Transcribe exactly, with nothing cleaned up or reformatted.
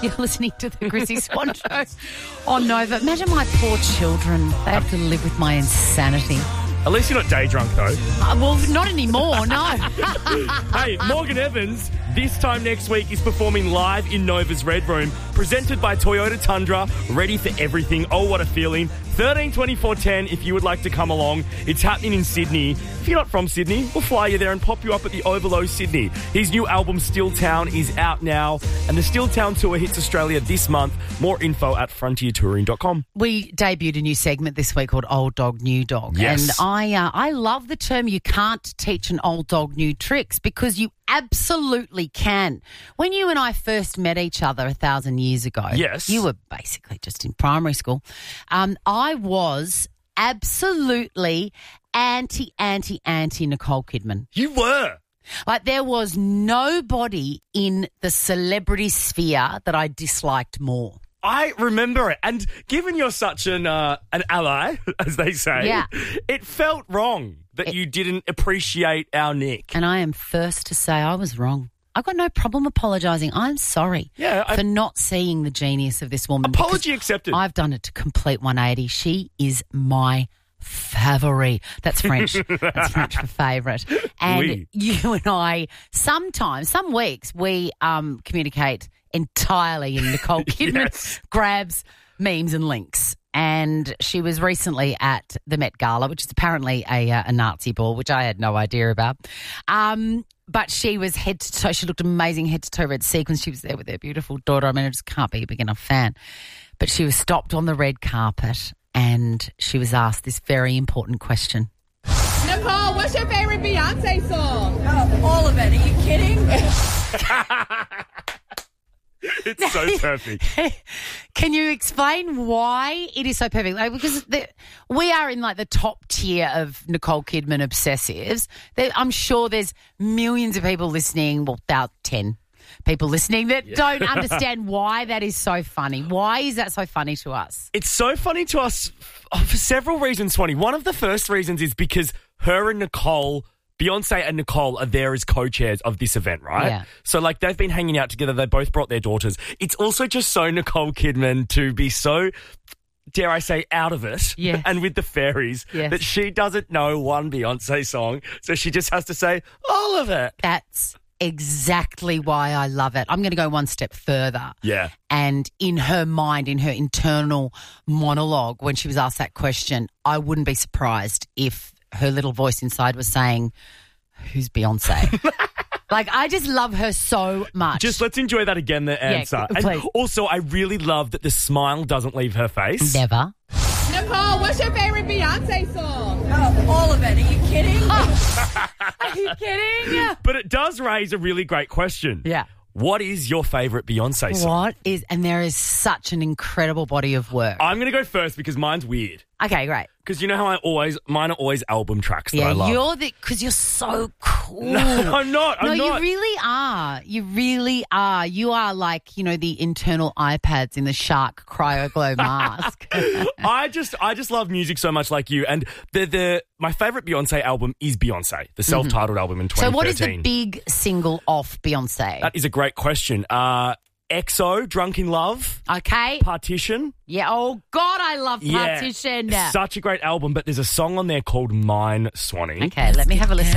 You're listening to the Chrissy Swan Show on Nova. Imagine my poor children. They have to live with my insanity. At least you're not day drunk, though. Uh, well, not anymore, no. Hey, Morgan Evans, this time next week, is performing live in Nova's Red Room, presented by Toyota Tundra, ready for everything. Oh, what a feeling. thirteen twenty-four ten if you would like to come along. It's happening in Sydney. If you're not from Sydney, we'll fly you there and pop you up at the Overlow Sydney. His new album, Still Town, is out now, and the Still Town tour hits Australia this month. More info at frontier touring dot com. We debuted a new segment this week called Old Dog, New Dog. Yes. And I, uh, I love the term you can't teach an old dog new tricks, because you absolutely can. When you and I first met each other a thousand years ago, yes, you were basically just in primary school. Um, I was absolutely anti, anti, anti Nicole Kidman. You were. Like, there was nobody in the celebrity sphere that I disliked more. I remember it. And given you're such an uh, an ally, as they say, yeah. it felt wrong that it, you didn't appreciate our Nick. And I am first to say I was wrong. I've got no problem apologising. I'm sorry yeah, I, for not seeing the genius of this woman. Apology accepted. I've done it to complete one eighty. She is my favori. That's French. That's French for favourite. And oui. You and I, sometimes, some weeks, we um, communicate entirely in Nicole Kidman yes. grabs, memes and links. And she was recently at the Met Gala, which is apparently a, uh, a Nazi ball, which I had no idea about. Um, but she was head to toe. She looked amazing, head to toe red sequins. She was there with her beautiful daughter. I mean, I just can't be a big enough fan. But she was stopped on the red carpet and she was asked this very important question. Nicole, what's your favorite Beyonce song? Oh, all of it. Are you kidding? It's so perfect. Can you explain why it is so perfect? Like, because the, we are in like the top tier of Nicole Kidman obsessives. There, I'm sure there's millions of people listening, well, about ten people listening that yeah. don't understand why that is so funny. Why is that so funny to us? It's so funny to us for several reasons, Swanee. One of the first reasons is because her and Nicole, Beyonce and Nicole, are there as co-chairs of this event, right? Yeah. So, like, they've been hanging out together. They both brought their daughters. It's also just so Nicole Kidman to be so, dare I say, out of it yes. and with the fairies yes. that she doesn't know one Beyonce song, so she just has to say all of it. That's exactly why I love it. I'm going to go one step further. Yeah. And in her mind, in her internal monologue, when she was asked that question, I wouldn't be surprised if her little voice inside was saying, who's Beyonce? Like, I just love her so much. Just let's enjoy that again, the answer. Yeah, please. And also, I really love that the smile doesn't leave her face. Never. Nicole, what's your favorite Beyonce song? Oh, all of it. Are you kidding? Oh. Are you kidding? But it does raise a really great question. Yeah. What is your favourite Beyonce song? What is, and there is such an incredible body of work. I'm going to go first because mine's weird. Okay, great. Because you know how I always, mine are always album tracks that yeah, I love. you're the, because you're so cool. No, I'm not. I'm no, not. you really are. You really are. You are like, you know, the internal iPads in the Shark CryoGlow mask. I just, I just love music so much, like you. And the, the, my favourite Beyonce album is Beyonce, the self-titled mm-hmm. album in twenty thirteen. So, what is the big single off Beyonce? That is a great question. Uh, X O, Drunk in Love. Okay. Partition. Yeah. Oh, God, I love Partition. Yeah. Such a great album, but there's a song on there called Mine, Swanee. Okay, let me have a listen.